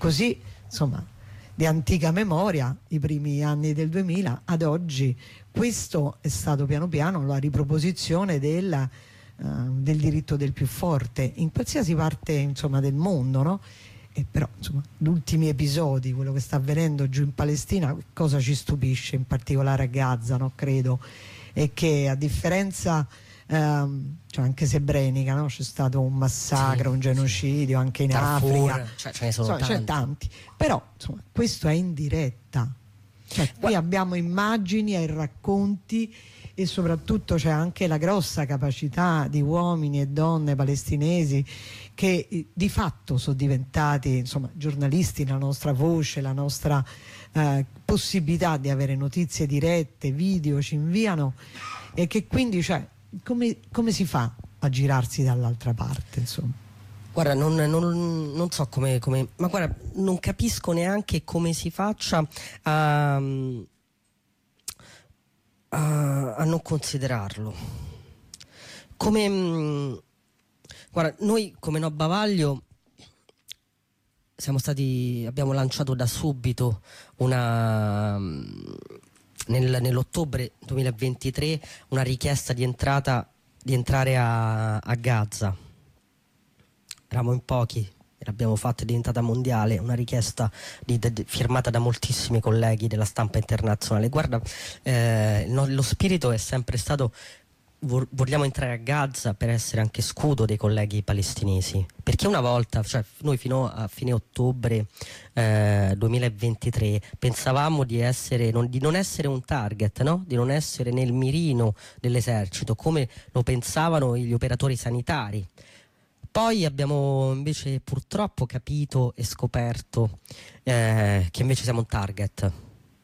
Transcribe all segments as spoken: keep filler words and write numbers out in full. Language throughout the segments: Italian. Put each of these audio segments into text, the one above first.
così, insomma, di antica memoria, i primi anni del duemila ad oggi, questo è stato piano piano la riproposizione della, uh, del diritto del più forte in qualsiasi parte, insomma, del mondo, no? E però, insomma, gli ultimi episodi, quello che sta avvenendo giù in Palestina, cosa ci stupisce, in particolare a Gaza, no? Credo, è che a differenza Um, cioè anche Srebrenica, no? C'è stato un massacro, sì, un genocidio, sì, anche in Darfur, Africa, cioè, ce ne sono insomma, tanti. C'è tanti, però insomma, questo è in diretta, cioè, qui Gua- abbiamo immagini e racconti, e soprattutto c'è anche la grossa capacità di uomini e donne palestinesi che eh, di fatto sono diventati, insomma, giornalisti, la nostra voce, la nostra eh, possibilità di avere notizie dirette, video, ci inviano, e che quindi, cioè, Come, come si fa a girarsi dall'altra parte, insomma? Guarda, non, non, non so come, come, ma guarda, non capisco neanche come si faccia a, a, a non considerarlo. Come, guarda, noi come No Bavaglio siamo stati, abbiamo lanciato da subito una... Nel, nell'ottobre duemilaventitré una richiesta di entrata di entrare a, a Gaza. Eravamo in pochi, l'abbiamo fatta, è diventata mondiale, una richiesta di, di, firmata da moltissimi colleghi della stampa internazionale. Guarda, eh, no, lo spirito è sempre stato: vogliamo entrare a Gaza per essere anche scudo dei colleghi palestinesi, perché una volta, cioè noi fino a fine ottobre eh, duemilaventitré pensavamo di essere non, di non essere un target, no? Di non essere nel mirino dell'esercito come lo pensavano gli operatori sanitari. Poi abbiamo invece purtroppo capito e scoperto eh, che invece siamo un target.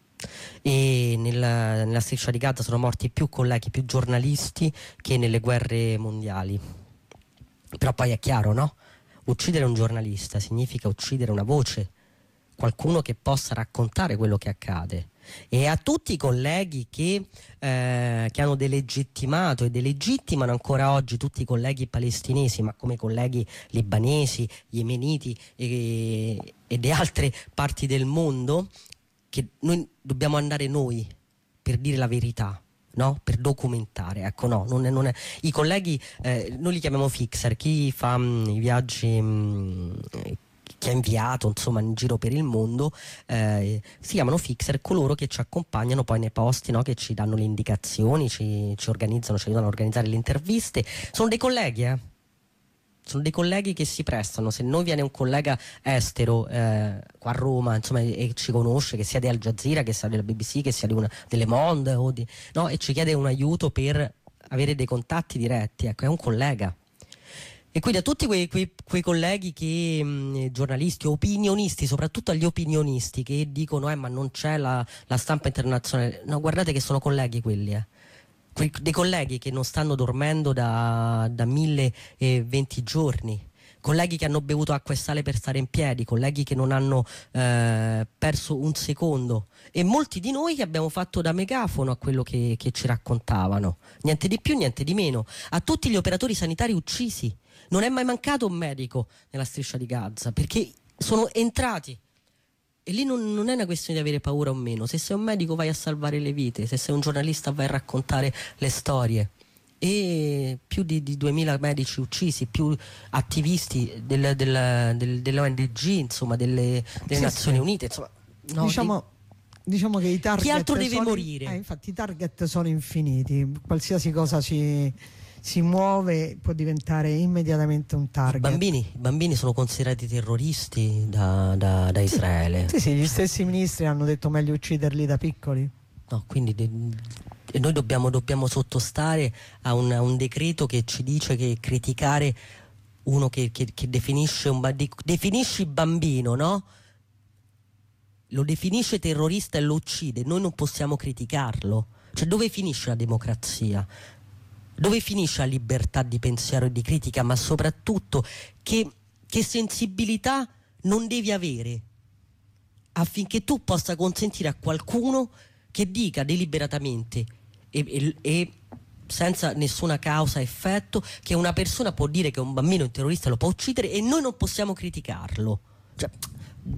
E nella, nella striscia di Gaza sono morti più colleghi, più giornalisti che nelle guerre mondiali. Però poi è chiaro, no? Uccidere un giornalista significa uccidere una voce, qualcuno che possa raccontare quello che accade. E a tutti i colleghi che, eh, che hanno delegittimato e delegittimano ancora oggi tutti i colleghi palestinesi, ma come colleghi libanesi, yemeniti e, e di altre parti del mondo, che noi dobbiamo andare noi per dire la verità, no? Per documentare, ecco, no, non è, non è. I colleghi, eh, noi li chiamiamo fixer, chi fa mh, i viaggi, mh, chi ha inviato, insomma, in giro per il mondo, eh, si chiamano fixer coloro che ci accompagnano poi nei posti, no? Che ci danno le indicazioni, ci, ci organizzano, ci aiutano a organizzare le interviste. Sono dei colleghi, eh. Sono dei colleghi che si prestano. Se noi viene un collega estero eh, qua a Roma, insomma, e, e ci conosce, che sia di Al Jazeera, che sia della B B C, che sia di una, delle Monde, o di, no? E ci chiede un aiuto per avere dei contatti diretti, ecco, è un collega. E quindi a tutti quei, quei, quei colleghi che, mh, giornalisti, opinionisti, soprattutto agli opinionisti che dicono eh ma non c'è la, la stampa internazionale, no, guardate che sono colleghi quelli, eh. Dei colleghi che non stanno dormendo da, da mille e venti giorni, colleghi che hanno bevuto acqua e sale per stare in piedi, colleghi che non hanno eh, perso un secondo, e molti di noi che abbiamo fatto da megafono a quello che, che ci raccontavano, niente di più, niente di meno. A tutti gli operatori sanitari uccisi, non è mai mancato un medico nella striscia di Gaza, perché sono entrati. E lì non, non è una questione di avere paura o meno. Se sei un medico vai a salvare le vite, se sei un giornalista vai a raccontare le storie. E più di, di duemila medici uccisi, più attivisti del, del, del, delle O N G, insomma, delle, delle sì, Nazioni sì. Unite, insomma, no, diciamo, di... diciamo che i target chi altro deve sono, morire? Eh, infatti i target sono infiniti, qualsiasi cosa si... si muove può diventare immediatamente un target. I bambini, i bambini sono considerati terroristi da, da, da Israele. Sì, sì, gli stessi ministri hanno detto meglio ucciderli da piccoli. No, quindi de, e noi dobbiamo, dobbiamo sottostare a un, a un decreto che ci dice che criticare uno che, che, che definisce un definisci bambino, no? Lo definisce terrorista e lo uccide. Noi non possiamo criticarlo. Cioè, dove finisce la democrazia? Dove finisce la libertà di pensiero e di critica, ma soprattutto che, che sensibilità non devi avere affinché tu possa consentire a qualcuno che dica deliberatamente e, e, e senza nessuna causa effetto che una persona può dire che un bambino è un terrorista, lo può uccidere e noi non possiamo criticarlo. Cioè,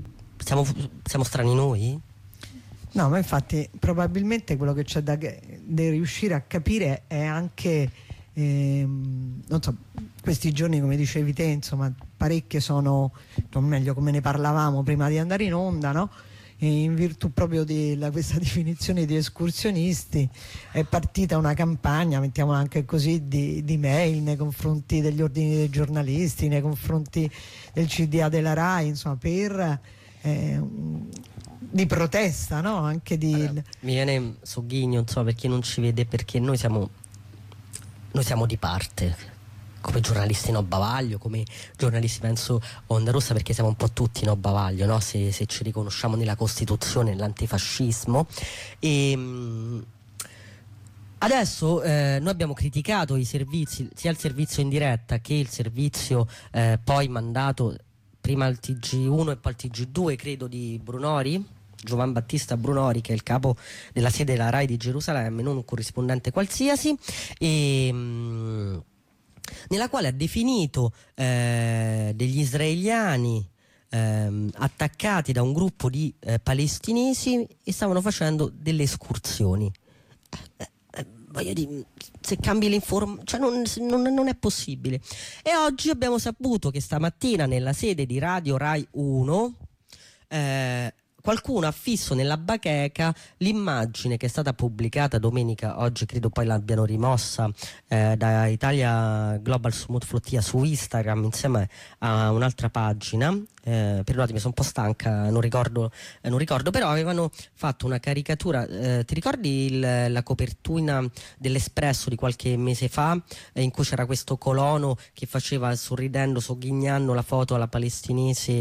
siamo, siamo strani noi? No, ma infatti probabilmente quello che c'è da, da riuscire a capire è anche, ehm, non so, questi giorni, come dicevi te, insomma, parecchie sono, o meglio, come ne parlavamo prima di andare in onda, no? E in virtù proprio di la, questa definizione di escursionisti è partita una campagna, mettiamola anche così, di, di mail nei confronti degli ordini dei giornalisti, nei confronti del C D A della RAI, insomma, per eh, di protesta, no? Anche di... Allora, mi viene sogghigno, non so, per chi non ci vede, perché noi siamo noi siamo di parte come giornalisti no bavaglio, come giornalisti penso Onda Rossa, perché siamo un po' tutti no bavaglio, no? Se, se ci riconosciamo nella Costituzione, nell'antifascismo. E mh, adesso eh, noi abbiamo criticato i servizi, sia il servizio in diretta che il servizio eh, poi mandato prima al T G uno e poi al T G due, credo, di Brunori, Giovan Battista Brunori, che è il capo della sede della RAI di Gerusalemme, non un corrispondente qualsiasi, e mh, nella quale ha definito eh, degli israeliani eh, attaccati da un gruppo di eh, palestinesi e stavano facendo delle escursioni. Eh, eh, voglio dire, se cambi l'informazione, cioè non, non, non è possibile. E oggi abbiamo saputo che stamattina nella sede di Radio Rai uno eh, qualcuno ha fisso nella bacheca l'immagine che è stata pubblicata domenica, oggi credo poi l'abbiano rimossa eh, da Italia Global Smooth Flotilla su Instagram insieme a un'altra pagina. Eh, perdonatemi, sono un po' stanca, non ricordo, eh, non ricordo, però avevano fatto una caricatura. Eh, ti ricordi il, la copertina dell'Espresso di qualche mese fa, eh, in cui c'era questo colono che faceva, sorridendo, sogghignando la foto alla palestinese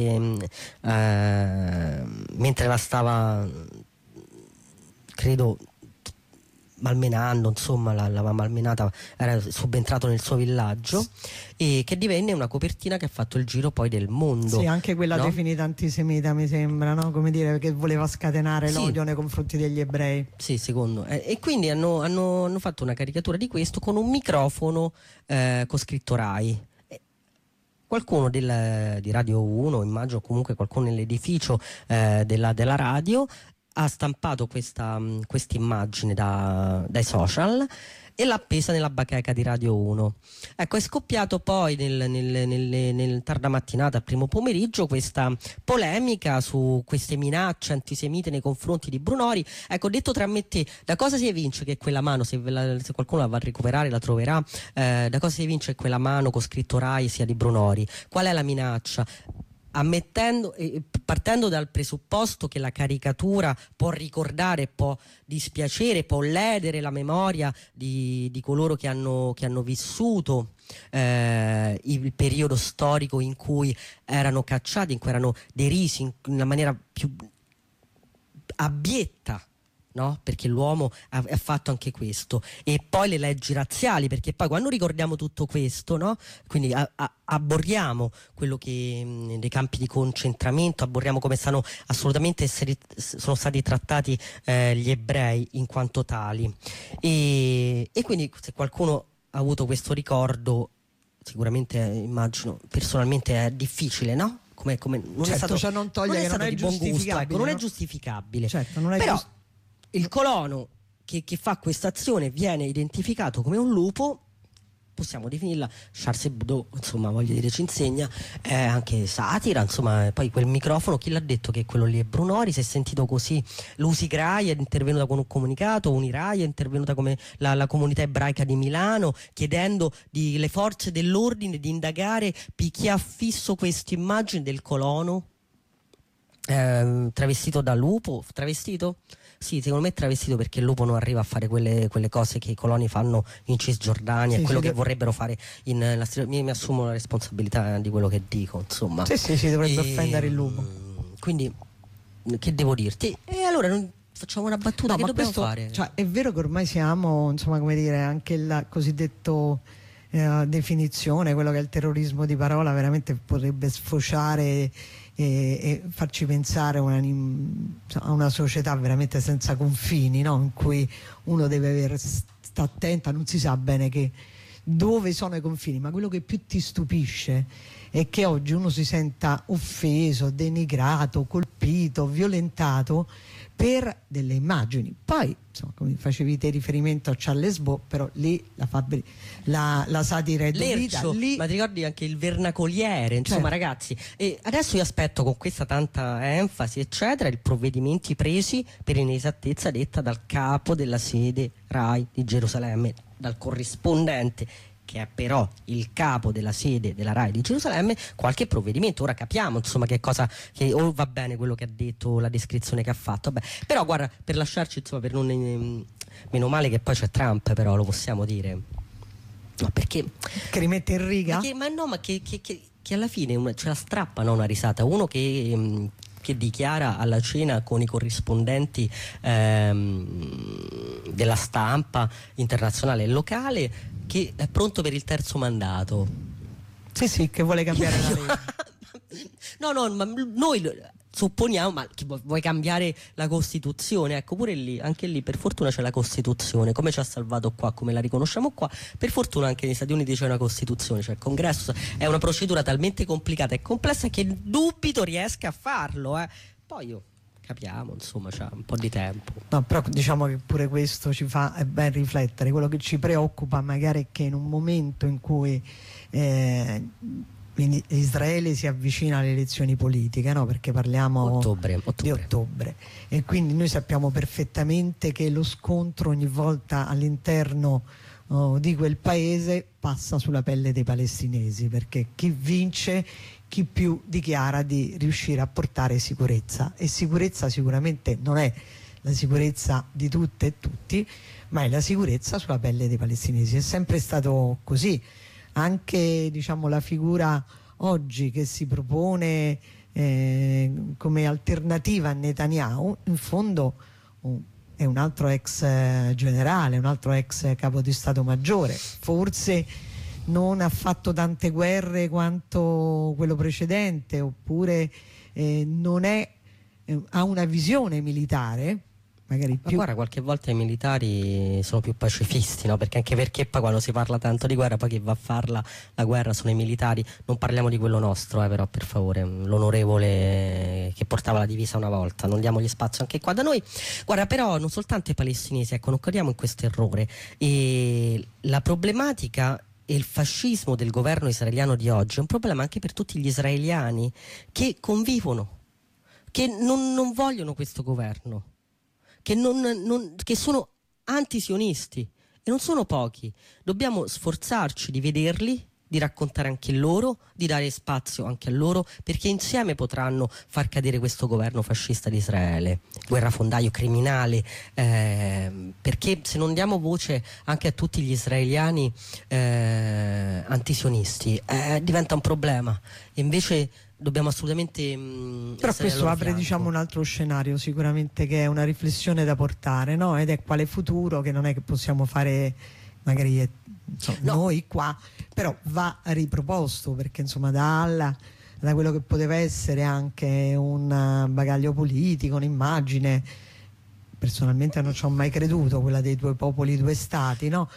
eh, mentre la stava, credo, malmenando, insomma l'aveva malmenata, era subentrato nel suo villaggio, e che divenne una copertina che ha fatto il giro poi del mondo. Sì, anche quella no? definita antisemita, mi sembra, no? Come dire, che voleva scatenare sì. l'odio nei confronti degli ebrei. Sì, secondo. Eh, e quindi hanno, hanno, hanno fatto una caricatura di questo con un microfono eh, con scritto RAI. Qualcuno del, di Radio uno, immagino comunque qualcuno nell'edificio eh, della, della radio, ha stampato questa immagine da, dai social e l'ha appesa nella bacheca di Radio uno. Ecco, è scoppiato poi nel, nel, nel, nel tarda mattinata, primo pomeriggio, questa polemica su queste minacce antisemite nei confronti di Brunori. Ecco, detto tra me e te, da cosa si evince che quella mano, se, la, se qualcuno la va a recuperare la troverà, eh, da cosa si evince che quella mano con scritto RAI sia di Brunori? Qual è la minaccia? Ammettendo e partendo dal presupposto che la caricatura può ricordare, può dispiacere, può ledere la memoria di, di coloro che hanno, che hanno vissuto eh, il periodo storico in cui erano cacciati, in cui erano derisi in una maniera più abbietta, no? Perché l'uomo ha, ha fatto anche questo. E poi le leggi razziali, perché poi quando ricordiamo tutto questo, no? Quindi a, a, abborriamo quello che mh, dei campi di concentramento, abborriamo come stanno assolutamente essere, sono stati trattati eh, gli ebrei in quanto tali, e, e quindi se qualcuno ha avuto questo ricordo, sicuramente eh, immagino personalmente è difficile, no? Come, come non certo, è stato, cioè non toglie non è che non è di buon gusto, ecco, non no? è giustificabile. Certo, non è però giust- il colono che, che fa questa azione viene identificato come un lupo, possiamo definirla Charles Hebdo, insomma, voglio dire, ci insegna, è anche satira, insomma. Poi quel microfono, chi l'ha detto che quello lì è Brunori? Si è sentito così, l'Usigrai è intervenuta con un comunicato, Unirai è intervenuta come la, la comunità ebraica di Milano, chiedendo di, le forze dell'ordine di indagare chi ha fisso questa immagine del colono eh, travestito da lupo, travestito? Sì, secondo me è travestito, perché il lupo non arriva a fare quelle, quelle cose che i coloni fanno in Cisgiordania, sì, quello sì, che de- vorrebbero fare in la, mi, mi assumo la responsabilità di quello che dico, insomma. Sì, sì, si dovrebbe e, offendere il lupo. Quindi, che devo dirti? E allora non facciamo una battuta, no, che dobbiamo questo, fare? Cioè, è vero che ormai siamo, insomma, come dire, anche il cosiddetto eh, definizione, quello che è il terrorismo di parola, veramente potrebbe sfociare e, e farci pensare a una, a una società veramente senza confini, no? In cui uno deve avere, sta attenta, non si sa bene che dove sono i confini, ma quello che più ti stupisce è che oggi uno si senta offeso, denigrato, colpito, violentato per delle immagini. Poi, insomma, come facevi te riferimento a Charles Bo, però lì la, fabri- la, la satira è dovuta. Lì... Ma ti ricordi anche il vernacoliere, insomma, certo. Ragazzi, e adesso io aspetto con questa tanta enfasi, eccetera, i provvedimenti presi per inesattezza detta dal capo della sede RAI di Gerusalemme, dal corrispondente che è però il capo della sede della RAI di Gerusalemme, qualche provvedimento. Ora capiamo insomma che cosa, che o oh, va bene quello che ha detto, la descrizione che ha fatto, vabbè. Però guarda, per lasciarci insomma, per non eh, meno male che poi c'è Trump, però lo possiamo dire, no, perché che rimette in riga? Ma, che, ma no, ma che, che, che, che alla fine una, ce la strappa, no, una risata, uno che mh, che dichiara alla cena con i corrispondenti ehm, della stampa internazionale e locale che è pronto per il terzo mandato. Sì, sì, che vuole cambiare la legge. No, no, ma noi supponiamo, ma vuoi cambiare la Costituzione? Ecco, pure lì, anche lì per fortuna c'è la Costituzione, come ci ha salvato qua, come la riconosciamo qua, per fortuna anche negli Stati Uniti c'è una Costituzione, cioè il Congresso è una procedura talmente complicata e complessa che dubito riesca a farlo, eh. Poi io capiamo, insomma, c'è un po' di tempo. No, però diciamo che pure questo ci fa ben riflettere. Quello che ci preoccupa magari è che in un momento in cui eh, Israele si avvicina alle elezioni politiche, no? Perché parliamo ottobre, ottobre. di ottobre, e quindi noi sappiamo perfettamente che lo scontro ogni volta all'interno oh, di quel paese passa sulla pelle dei palestinesi, perché chi vince, chi più dichiara di riuscire a portare sicurezza, e sicurezza sicuramente non è la sicurezza di tutte e tutti, ma è la sicurezza sulla pelle dei palestinesi. È sempre stato così. Anche diciamo la figura oggi che si propone eh, come alternativa a Netanyahu, in fondo oh, è un altro ex eh, generale, un altro ex capo di Stato Maggiore, forse non ha fatto tante guerre quanto quello precedente, oppure eh, non è, eh, ha una visione militare magari più... Ma guarda, qualche volta i militari sono più pacifisti, no? Perché anche perché poi quando si parla tanto di guerra, poi chi va a farla la guerra sono i militari. Non parliamo di quello nostro, eh, però per favore, l'onorevole che portava la divisa una volta, non diamogli spazio anche qua da noi. Guarda, però non soltanto i palestinesi, ecco, non cadiamo in questo errore. E la problematica e il fascismo del governo israeliano di oggi è un problema anche per tutti gli israeliani che convivono, che non, non vogliono questo governo, che, non, non, che sono antisionisti, e non sono pochi. Dobbiamo sforzarci di vederli, di raccontare anche loro, di dare spazio anche a loro, perché insieme potranno far cadere questo governo fascista di Israele, guerrafondaio, criminale, eh, perché se non diamo voce anche a tutti gli israeliani eh, antisionisti eh, diventa un problema, e invece dobbiamo assolutamente mh, però questo apre fianco. Diciamo un altro scenario sicuramente, che è una riflessione da portare, no? Ed è quale futuro, che non è che possiamo fare magari insomma, no. noi qua, però va riproposto, perché insomma da, da quello che poteva essere anche un bagaglio politico, un'immagine, personalmente non ci ho mai creduto, quella dei due popoli, due stati, no?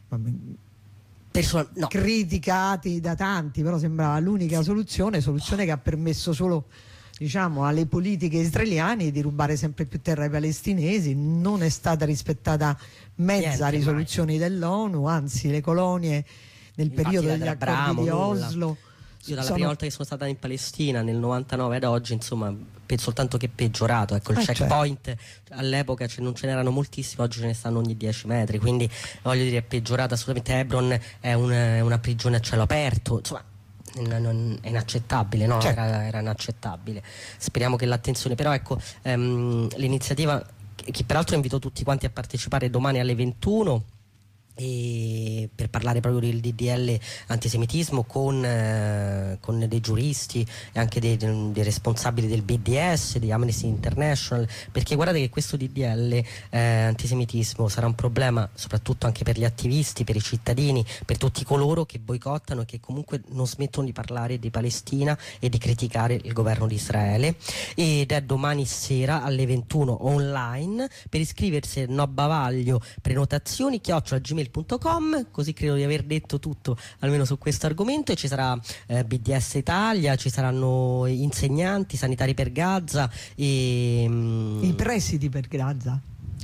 Person- no. criticati da tanti, però sembrava l'unica soluzione, soluzione che ha permesso solo, diciamo, alle politiche israeliane di rubare sempre più terra ai palestinesi. Non è stata rispettata mezza Niente, risoluzioni mai. dell'ONU, anzi le colonie nel Infatti periodo degli accordi Abramo, di Oslo nulla. Io dalla sono... prima volta che sono stata in Palestina nel novantanove ad oggi, insomma, soltanto che peggiorato, ecco, il eh, checkpoint certo. all'epoca ce non ce n'erano moltissimi, oggi ce ne stanno ogni dieci metri, quindi voglio dire è peggiorato assolutamente. Hebron è una, una prigione a cielo aperto, insomma non, è inaccettabile, no? Certo. Era, era inaccettabile. Speriamo che l'attenzione, però ecco, ehm, l'iniziativa che, che peraltro invito tutti quanti a partecipare domani alle ventuno, e per parlare proprio del D D L antisemitismo con, eh, con dei giuristi e anche dei, dei responsabili del B D S, di Amnesty International, perché guardate che questo D D L eh, antisemitismo sarà un problema soprattutto anche per gli attivisti, per i cittadini, per tutti coloro che boicottano e che comunque non smettono di parlare di Palestina e di criticare il governo di Israele. Ed è domani sera alle ventuno online. Per iscriversi no bavaglio prenotazioni chiocciola gmail gmail punto com, così credo di aver detto tutto almeno su questo argomento. E ci sarà eh, B D S Italia, ci saranno insegnanti, sanitari per Gaza e mm, i presidi per Gaza,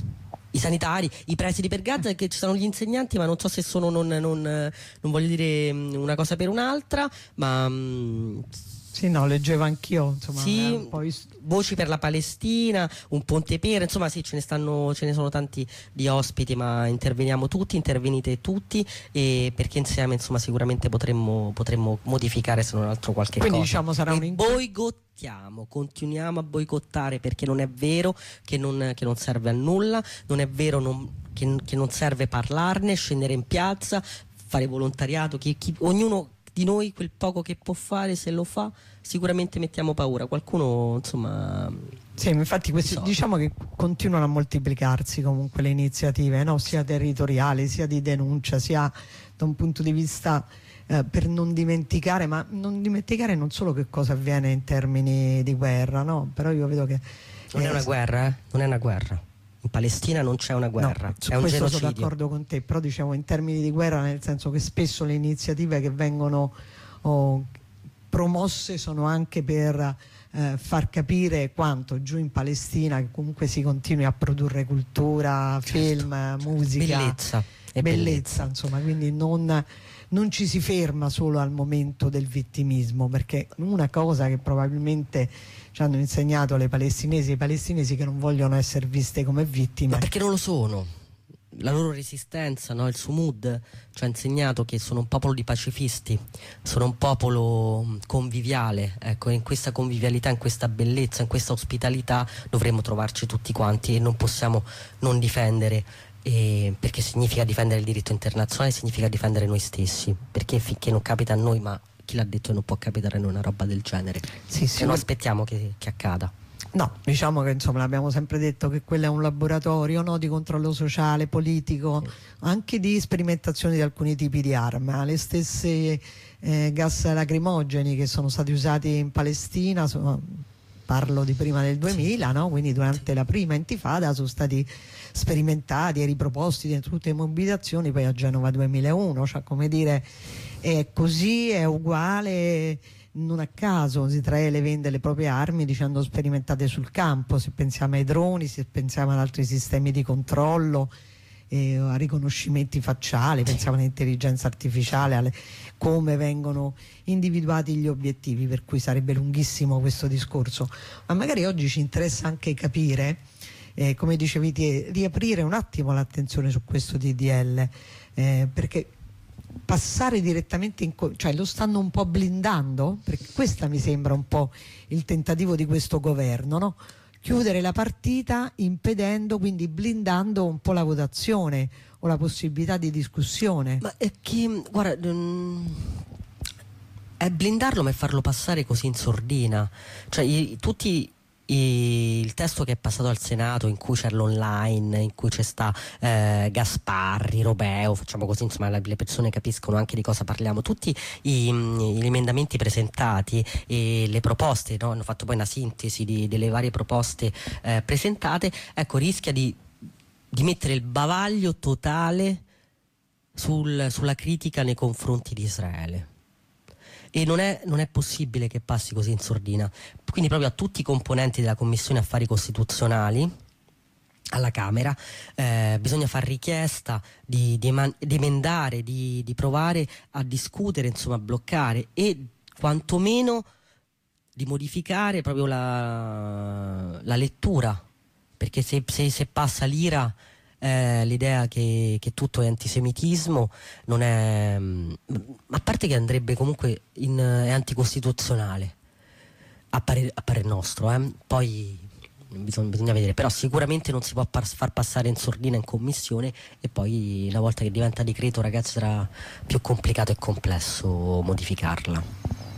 i sanitari, i presidi per Gaza, che ci sono gli insegnanti, ma non so se sono, non, non, non voglio dire una cosa per un'altra, ma mh, sì, no, leggevo anch'io, insomma, sì, un po' ist- voci per la Palestina, un ponte per, insomma sì, ce ne stanno, ce ne sono tanti di ospiti, ma interveniamo tutti, intervenite tutti, e perché insieme insomma sicuramente potremmo, potremmo modificare se non altro qualche quindi cosa. diciamo sarà e un incontro. boicottiamo, continuiamo a boicottare, perché non è vero che non, che non serve a nulla, non è vero non, che, che non serve parlarne, scendere in piazza, fare volontariato, chi, chi, ognuno di noi quel poco che può fare, se lo fa sicuramente mettiamo paura, qualcuno insomma sì, infatti questi, diciamo che continuano a moltiplicarsi comunque le iniziative, no? Sia territoriali sia di denuncia, sia da un punto di vista eh, per non dimenticare, ma non dimenticare non solo che cosa avviene in termini di guerra, no? Però io vedo che non eh, è una guerra, eh? non è una guerra. In Palestina non c'è una guerra, no, su è un questo genocidio. sono d'accordo con te, però diciamo in termini di guerra, nel senso che spesso le iniziative che vengono oh, promosse sono anche per eh, far capire quanto giù in Palestina che comunque si continui a produrre cultura, certo, film, certo. musica, bellezza, bellezza, bellezza, insomma, quindi non, non ci si ferma solo al momento del vittimismo, perché una cosa che probabilmente ci hanno insegnato le palestinesi e i palestinesi che non vogliono essere viste come vittime. ma perché non lo sono. La loro resistenza, no? Il Sumud ci ha insegnato che sono un popolo di pacifisti, sono un popolo conviviale, ecco, in questa convivialità, in questa bellezza, in questa ospitalità dovremmo trovarci tutti quanti, e non possiamo non difendere, eh, perché significa difendere il diritto internazionale, significa difendere noi stessi, perché finché non capita a noi, ma chi l'ha detto che non può capitare a noi una roba del genere, Sì, sì, se no aspettiamo che, che accada. No, diciamo che insomma abbiamo sempre detto che quello è un laboratorio, no, di controllo sociale, politico, anche di sperimentazione di alcuni tipi di arma. Le stesse eh, gas lacrimogeni che sono stati usati in Palestina, sono, parlo di prima del duemila, no? Quindi durante la prima intifada sono stati sperimentati e riproposti dentro tutte le mobilitazioni, poi a Genova duemilauno, cioè come dire è così, è uguale. Non a caso Israele vende le proprie armi dicendo sperimentate sul campo, se pensiamo ai droni, se pensiamo ad altri sistemi di controllo, eh, a riconoscimenti facciali, pensiamo all'intelligenza artificiale, alle, come vengono individuati gli obiettivi, per cui sarebbe lunghissimo questo discorso, ma magari oggi ci interessa anche capire, eh, come dicevi te, riaprire un attimo l'attenzione su questo D D L, eh, perché passare direttamente in co- cioè lo stanno un po' blindando, perché questa mi sembra un po' il tentativo di questo governo, no? Chiudere la partita impedendo, quindi blindando un po' la votazione o la possibilità di discussione. Ma è che, guarda, mm, è blindarlo ma è farlo passare così in sordina, cioè i, tutti i, il testo che è passato al Senato, in cui c'è l'online, in cui c'è sta eh, Gasparri, Robeo, facciamo così insomma le persone capiscono anche di cosa parliamo, tutti i, gli emendamenti presentati e le proposte, no? Hanno fatto poi una sintesi di, delle varie proposte eh, presentate, ecco, rischia di, di mettere il bavaglio totale sul, sulla critica nei confronti di Israele. E non è, non è possibile che passi così in sordina. Quindi proprio a tutti i componenti della Commissione Affari Costituzionali alla Camera eh, bisogna fare richiesta di, di, eman- di emendare, di, di provare a discutere, insomma a bloccare e quantomeno di modificare proprio la, la lettura, perché se, se, se passa l'ira Eh, l'idea che, che tutto è antisemitismo non è, a parte che andrebbe comunque in, è anticostituzionale a parer, a parer nostro, eh. Poi bisogna, bisogna vedere, però sicuramente non si può par, far passare in sordina in commissione, e poi una volta che diventa decreto, ragazzi, sarà più complicato e complesso modificarla.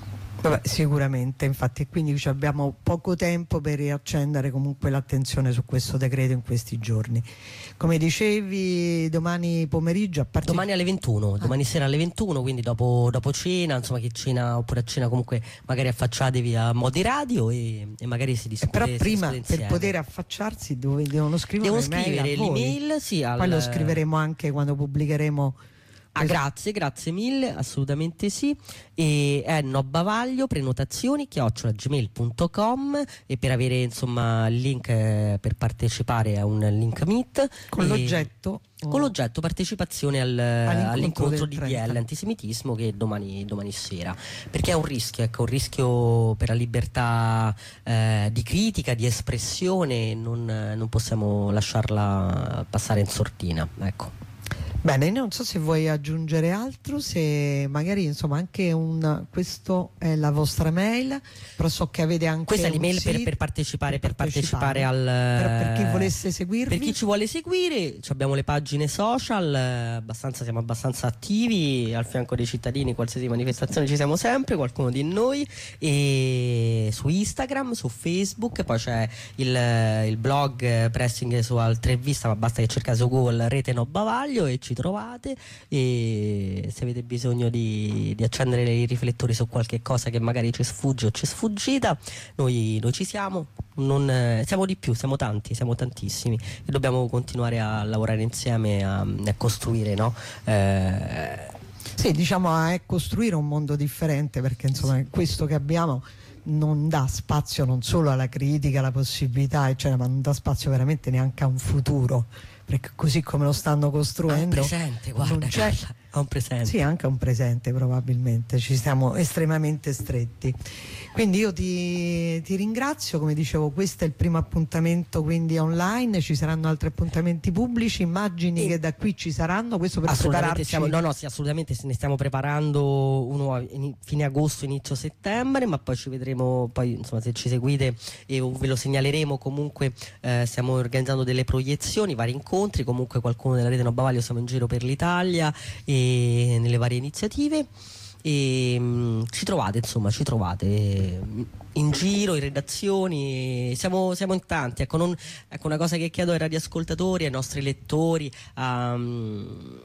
Vabbè, sicuramente, infatti, quindi abbiamo poco tempo per riaccendere comunque l'attenzione su questo decreto in questi giorni. Come dicevi, domani pomeriggio, a parte domani alle ventuno, ah. domani sera alle ventuno, quindi dopo, dopo cena, insomma, chi cena oppure a cena comunque magari affacciatevi a Modi Radio e, e magari si discute. Però prima, si per poter affacciarsi, dove devono scrivere devono un'email scrivere a voi. l'email, sì, al... Poi lo scriveremo anche quando pubblicheremo. Ah, grazie, grazie mille, assolutamente sì. E è Nobbavaglio, prenotazioni chiocciola gmail punto com, e per avere insomma il link eh, per partecipare a un link meet Con l'oggetto con l'oggetto partecipazione al, all'incontro, all'incontro del di D L antisemitismo, che è domani, domani sera, perché è un rischio, ecco, un rischio per la libertà eh, di critica, di espressione, non, non possiamo lasciarla passare in sordina, ecco. Bene, non so se vuoi aggiungere altro, se magari insomma anche un, questo è la vostra mail, però so che avete anche questa è l'email per, per partecipare, per partecipare, partecipare al per, per chi volesse seguirvi. Per chi ci vuole seguire, abbiamo le pagine social, eh, abbastanza, siamo abbastanza attivi al fianco dei cittadini, qualsiasi manifestazione ci siamo sempre, qualcuno di noi, e su Instagram, su Facebook, poi c'è il, il blog eh, Pressing su altre vista, ma basta che cercate su Google Rete Nobbavaglio e ci trovate, e se avete bisogno di, di accendere i riflettori su qualche cosa che magari ci sfugge o ci è sfuggita, noi, noi ci siamo, non, eh, siamo di più, siamo tanti, siamo tantissimi e dobbiamo continuare a lavorare insieme, a, a costruire, no? Eh, sì, diciamo a costruire un mondo differente, perché insomma sì. Questo che abbiamo non dà spazio non solo alla critica, alla possibilità eccetera, ma non dà spazio veramente neanche a un futuro, perché così come lo stanno costruendo, ha un presente, guarda, non c'è, ha un presente. Sì, anche a un presente, probabilmente ci siamo estremamente stretti. Quindi io ti, ti ringrazio, come dicevo, questo è il primo appuntamento quindi online, ci saranno altri appuntamenti pubblici, immagini e che da qui ci saranno, questo per prepararci. Siamo, no, no, sì, assolutamente ne stiamo preparando uno a fine agosto, inizio settembre, ma poi ci vedremo, poi insomma se ci seguite e ve lo segnaleremo, comunque eh, stiamo organizzando delle proiezioni, vari incontri, comunque qualcuno della Rete Nobbavaglio siamo in giro per l'Italia e nelle varie iniziative. E mh, ci trovate, insomma, ci trovate in giro, in redazioni, siamo, siamo in tanti. Ecco, non, ecco, una cosa che chiedo ai radioascoltatori, ai nostri lettori, um,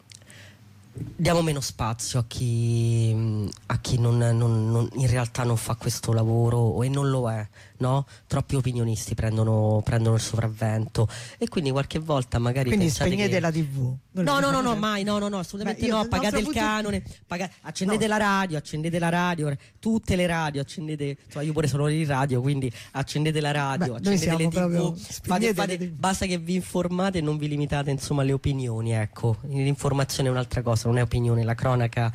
diamo meno spazio a chi, a chi non, non, non, in realtà non fa questo lavoro e non lo è, no? Troppi opinionisti prendono, prendono il sopravvento e quindi qualche volta magari quindi spegnete che... la tivù. No, no, no, no, mai, no, no, no, assolutamente Beh, no, pagate il punto... canone, paga... accendete no. la radio, accendete la radio, tutte le radio, accendete, insomma, io pure sono in radio, quindi accendete la radio, Beh, accendete le tivù, fate, fate... Le... basta che vi informate e non vi limitate insomma alle opinioni, ecco, l'informazione è un'altra cosa, non è opinione, la cronaca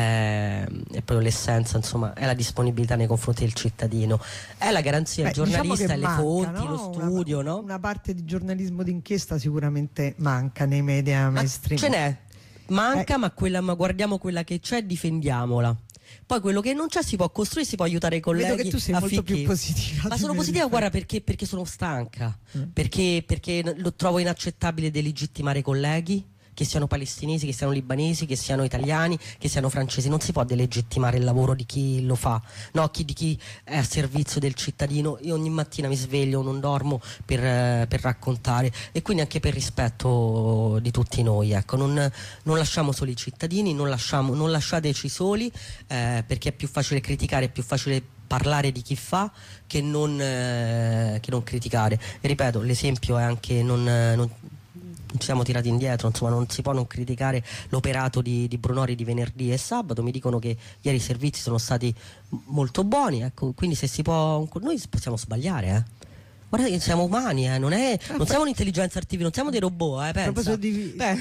è, è proprio l'essenza, insomma, è la disponibilità nei confronti del cittadino, è la garanzia al giornalista, diciamo le manca, fonti, no? lo studio, una, no? Una parte di giornalismo d'inchiesta sicuramente manca nei media mainstream. Ce n'è, manca, eh. ma, quella, ma guardiamo quella che c'è, difendiamola. Poi quello che non c'è si può costruire, si può aiutare i colleghi. Vedo che tu sei affinché... molto più positiva. Ma sono positiva, guarda, perché, perché sono stanca, mm. perché, perché lo trovo inaccettabile delegittimare i colleghi, che siano palestinesi, che siano libanesi, che siano italiani, che siano francesi. Non si può delegittimare il lavoro di chi lo fa, no, chi, di chi è a servizio del cittadino. Io ogni mattina mi sveglio, non dormo per, per raccontare, e quindi anche per rispetto di tutti noi, ecco, non, non lasciamo soli i cittadini, non, lasciamo, non lasciateci soli, eh, perché è più facile criticare, è più facile parlare di chi fa che non, eh, che non criticare. E ripeto, l'esempio è anche non, non ci siamo tirati indietro, insomma non si può non criticare l'operato di, di Brunori di venerdì e sabato. Mi dicono che ieri i servizi sono stati molto buoni, ecco, quindi se si può, noi possiamo sbagliare, eh. Guarda che siamo umani, eh, non, è, non siamo un'intelligenza artificiale, non siamo dei robot, eh, pensa. A proposito di, Beh,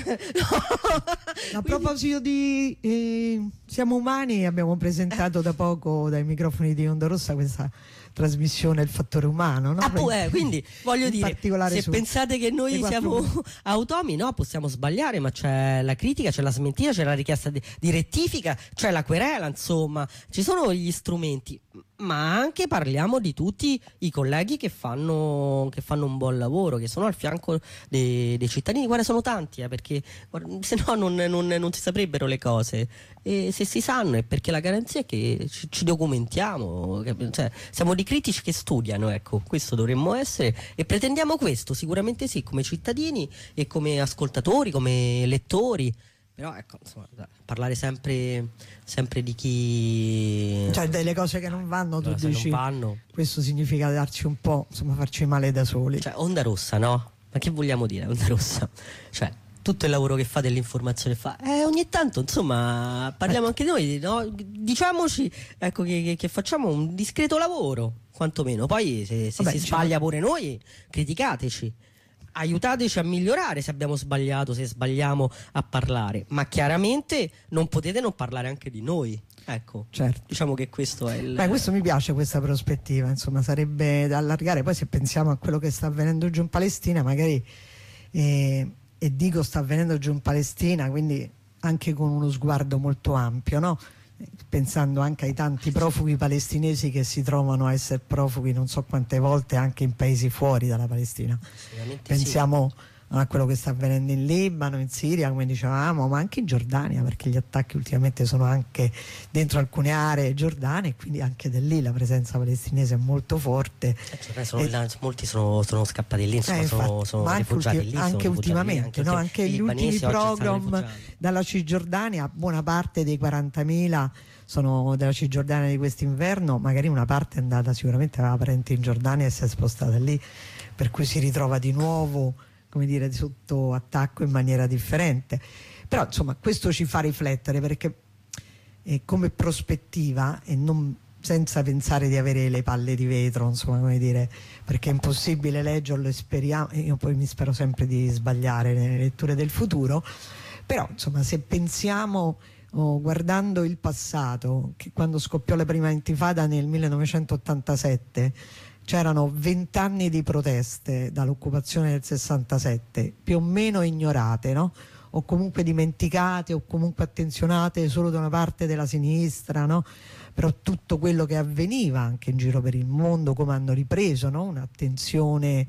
no. A proposito di eh, siamo umani, abbiamo presentato da poco dai microfoni di Onda Rossa questa trasmissione Il fattore umano, no? Ah, eh, quindi voglio dire, se su, pensate che noi siamo automi, no, possiamo sbagliare, ma c'è la critica, c'è la smentita, c'è la richiesta di, di rettifica, c'è la querela, insomma ci sono gli strumenti, ma anche parliamo di tutti i colleghi che fanno, che fanno un buon lavoro, che sono al fianco dei, dei cittadini. Guarda, sono tanti, eh, perché se no non, non, non si saprebbero le cose, e se si sanno è perché la garanzia è che ci, ci documentiamo, cioè, siamo dei critici che studiano, ecco, questo dovremmo essere, e pretendiamo questo, sicuramente sì, come cittadini e come ascoltatori, come lettori. Però ecco, insomma, parlare sempre, sempre di chi, cioè delle cose che non vanno, tu se dici non vanno. Questo significa darci un po', insomma, farci male da soli. Cioè, onda rossa, no? Ma che vogliamo dire, onda rossa? Cioè, tutto il lavoro che fa dell'informazione fa, eh, ogni tanto, insomma, parliamo anche noi, no? Diciamoci, ecco, che, che, che facciamo un discreto lavoro, quantomeno. Poi se, se Vabbè, si sbaglia pure noi, criticateci. Aiutateci a migliorare se abbiamo sbagliato, se sbagliamo a parlare, ma chiaramente non potete non parlare anche di noi. Ecco, certo. Diciamo che questo è il... Beh, questo mi piace, questa prospettiva, insomma, sarebbe da allargare. Poi se pensiamo a quello che sta avvenendo giù in Palestina, magari, eh, e dico sta avvenendo giù in Palestina, quindi anche con uno sguardo molto ampio, no? Pensando anche ai tanti profughi palestinesi che si trovano a essere profughi non so quante volte anche in paesi fuori dalla Palestina. Pensiamo sì. a quello che sta avvenendo in Libano, in Siria, come dicevamo, ma anche in Giordania, perché gli attacchi ultimamente sono anche dentro alcune aree giordane, e quindi anche da lì la presenza palestinese è molto forte. Eh, sono, e, la, molti sono, sono scappati lì, insomma, eh, sono, sono ma rifugiati anche, lì. Anche sono ultimamente, lì, anche, no? anche gli ultimi program dalla Cisgiordania, buona parte dei quarantamila sono della Cisgiordania di quest'inverno, magari una parte è andata, sicuramente aveva parenti in Giordania e si è spostata lì, per cui si ritrova di nuovo, come dire, sotto attacco in maniera differente. Però insomma questo ci fa riflettere, perché eh, come prospettiva, e non senza pensare di avere le palle di vetro, insomma, come dire, perché è impossibile leggerlo e speriamo, io poi mi spero sempre di sbagliare nelle letture del futuro, però insomma se pensiamo, oh, guardando il passato, che quando scoppiò la prima intifada nel millenovecentottantasette c'erano vent'anni di proteste dall'occupazione del sessantasette, più o meno ignorate, no? O comunque dimenticate, o comunque attenzionate solo da una parte della sinistra, no? Però tutto quello che avveniva anche in giro per il mondo, come hanno ripreso, no? Un'attenzione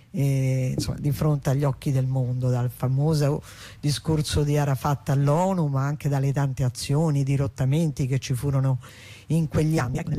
eh, insomma, di fronte agli occhi del mondo, dal famoso discorso di Arafat all'ONU, ma anche dalle tante azioni, dirottamenti che ci furono in quegli anni.